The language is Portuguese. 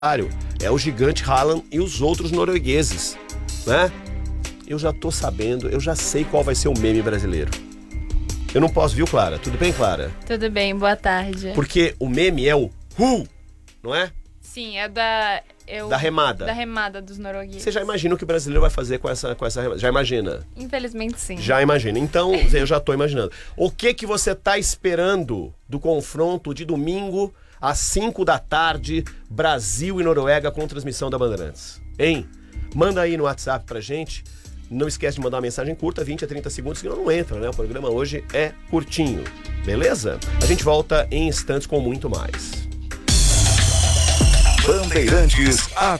É o gigante Haaland e os outros noruegueses, né? Eu já tô sabendo, eu já sei qual vai ser o meme brasileiro. Eu não posso, viu, Clara? Tudo bem, Clara? Tudo bem, boa tarde. Porque o meme é o não é? Sim, é da remada. Da remada dos noruegueses. Você já imagina o que o brasileiro vai fazer com essa remada? Já imagina? Infelizmente, sim. Já imagina. Então, eu já tô imaginando. O que você tá esperando do confronto de domingo às 5 da tarde, Brasil e Noruega com transmissão da Bandeirantes? Hein? Manda aí no WhatsApp pra gente. Não esquece de mandar uma mensagem curta, 20 a 30 segundos, que não entra, né? O programa hoje é curtinho. Beleza? A gente volta em instantes com muito mais. Bandeirantes atualiza.